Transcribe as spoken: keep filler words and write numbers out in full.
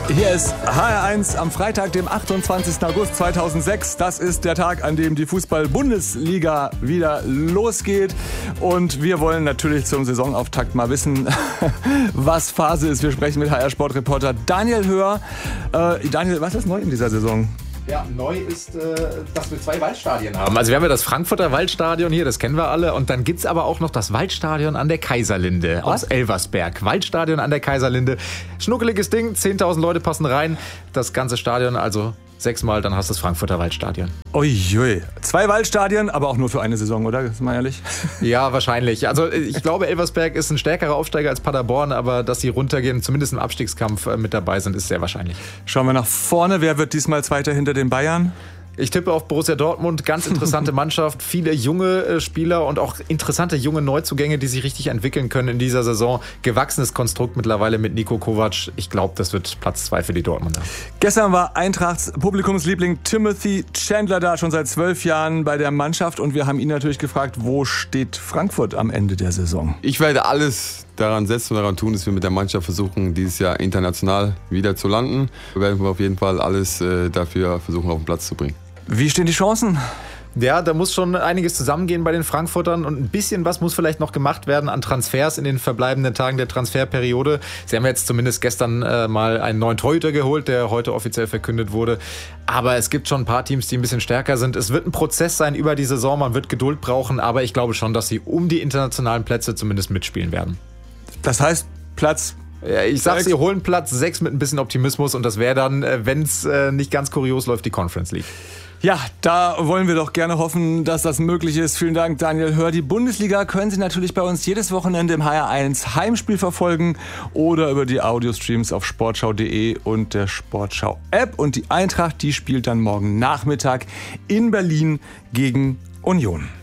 Hier ist H R eins am Freitag, dem achtundzwanzigsten August zweitausendsechs. Das ist der Tag, an dem die Fußball-Bundesliga wieder losgeht. Und wir wollen natürlich zum Saisonauftakt mal wissen, was Phase ist. Wir sprechen mit H R-Sportreporter Daniel Höher. Äh, Daniel, was ist neu in dieser Saison? Ja, neu ist, äh, dass wir zwei Waldstadien haben. Also wir haben ja das Frankfurter Waldstadion hier, das kennen wir alle. Und dann gibt es aber auch noch das Waldstadion an der Kaiserlinde aus Elversberg. Waldstadion an der Kaiserlinde. Schnuckeliges Ding, zehntausend Leute passen rein. Das ganze Stadion, also sechsmal, dann hast du das Frankfurter Waldstadion. Uiui. Zwei Waldstadien, aber auch nur für eine Saison, oder? Ist mal ehrlich? Ja, wahrscheinlich. Also ich glaube, Elversberg ist ein stärkerer Aufsteiger als Paderborn, aber dass sie runtergehen, zumindest im Abstiegskampf mit dabei sind, ist sehr wahrscheinlich. Schauen wir nach vorne. Wer wird diesmal Zweiter hinter den Bayern? Ich tippe auf Borussia Dortmund, ganz interessante Mannschaft, viele junge äh, Spieler und auch interessante junge Neuzugänge, die sich richtig entwickeln können in dieser Saison. Gewachsenes Konstrukt mittlerweile mit Nico Kovac. Ich glaube, das wird Platz zwei für die Dortmunder. Gestern war Eintrachts Publikumsliebling Timothy Chandler da, schon seit zwölf Jahren bei der Mannschaft. Und wir haben ihn natürlich gefragt, wo steht Frankfurt am Ende der Saison? Ich werde alles daran setzen und daran tun, dass wir mit der Mannschaft versuchen, dieses Jahr international wieder zu landen. Wir werden auf jeden Fall alles äh, dafür versuchen, auf den Platz zu bringen. Wie stehen die Chancen? Ja, da muss schon einiges zusammengehen bei den Frankfurtern und ein bisschen was muss vielleicht noch gemacht werden an Transfers in den verbleibenden Tagen der Transferperiode. Sie haben jetzt zumindest gestern äh, mal einen neuen Torhüter geholt, der heute offiziell verkündet wurde. Aber es gibt schon ein paar Teams, die ein bisschen stärker sind. Es wird ein Prozess sein über die Saison, man wird Geduld brauchen, aber ich glaube schon, dass sie um die internationalen Plätze zumindest mitspielen werden. Das heißt, Platz... Ja, ich sag, sie holen Platz sechs mit ein bisschen Optimismus und das wäre dann, wenn es äh, nicht ganz kurios läuft, die Conference League. Ja, da wollen wir doch gerne hoffen, dass das möglich ist. Vielen Dank, Daniel Höher. Die Bundesliga können Sie natürlich bei uns jedes Wochenende im H R eins Heimspiel verfolgen oder über die Audiostreams auf sportschau punkt de und der Sportschau-App. Und die Eintracht, die spielt dann morgen Nachmittag in Berlin gegen Union.